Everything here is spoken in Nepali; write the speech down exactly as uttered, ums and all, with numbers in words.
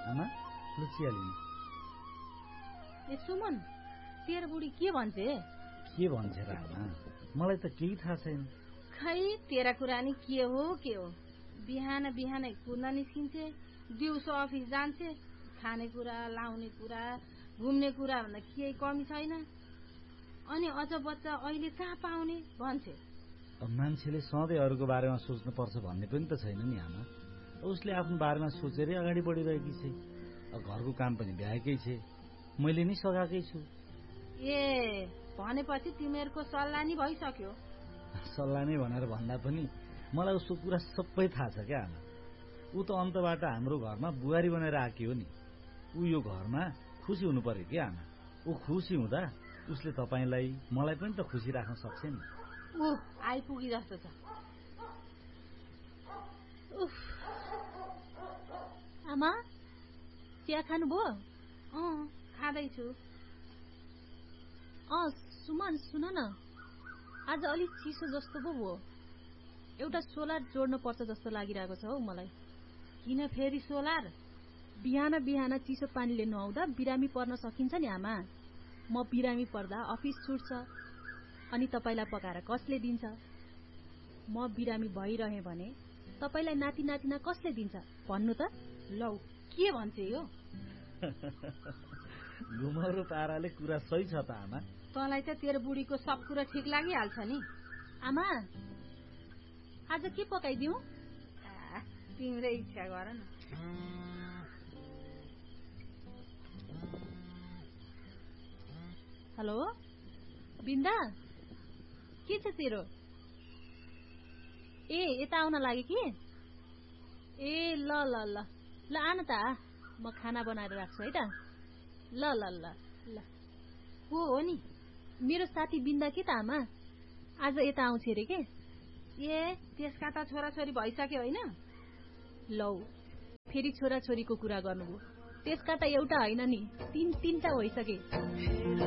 आमा लुचिया लिनु। ए सुमन, तेरो बुढी के भन्छ? के भन्छ र आमा, मलाई त केही थाहा छैन। खै तेरा कुरा नि के हो के हो, बिहान बिहानै कुद्न निस्किन्छे, दिउँसो अफिस जान्छे, खाने कुरा, लाउने कुरा, घुम्ने कुरा भन्दा केही कमी छैन। अनि अझ बच्चा अहिले कहाँ पाउने भन्छे। अब मान्छेले सधैँ अरूको बारेमा सोच्नुपर्छ भन्ने पनि त छैन नि आमा। उसले आफ्नो बारेमा सोचेरै अगाडि बढिरहेकी छे। घरको काम पनि भ्याएकै छे, मैले नि सघाएकै छु। ए भनेपछि तिमीहरूको सल्लाह नि भइसक्यो? सल्लाह नै भनेर भन्दा पनि मलाई उसको कुरा सबै थाहा छ क्या आमा। ऊ त अन्तबाट हाम्रो घरमा बुहारी बनेर आकी हो नि। ऊ यो घरमा खुसी हुनु पर्यो क्या आमा। ऊ खुसी हुँदा उसले तपाईलाई मलाई पनि त खुसी राख्न सक्छ नि। ऊ आइपुगी जस्तो छ। उफ। आमा चिया खानुभयो? अँ खाँदैछु। अँ सुमन सुन न, आज अलिक चिसो जस्तो पो भयो। एउटा सोलर जोड्नु पर्छ जस्तो लागिरहेको छ हौ मलाई। किन फेरि सोलर? बिहान बिहान चिसो पानीले नुहाउँदा बिरामी पर्न सकिन्छ नि आमा। म बिरामी पर्दा अफिस छुट्छ, अनि तपाईलाई पकाएर कसले दिन्छ? म बिरामी भइरहे भने तपाईलाई नाति नातिना कसले दिन्छ भन्नु त? लौ के भन्छ यो? घुमरो पाराले कुरा सही छ त आमा। तँलाई त तेरो बुढीको सब कुरा ठिक लागिहाल्छ नि। आमा आज के पकाइदिउँ? तिम्रै इच्छा गर न। हेलो बिन्दा, के छ तेरो? ए यता आउन लाग्यो कि? ए ल ल ल ल आन त, म खाना बनाएर राख्छु है त। ल ल ल ल। को हो नि? मेरो साथी बिन्दा के त आमा, आज यता आउँछ अरे के? ए त्यसका त छोराछोरी भइसक्यो होइन? लौ फेरि छोराछोरीको कुरा गर्नुभयो। त्यसका त एउटा होइन नि, तीन तीनटा भइसके।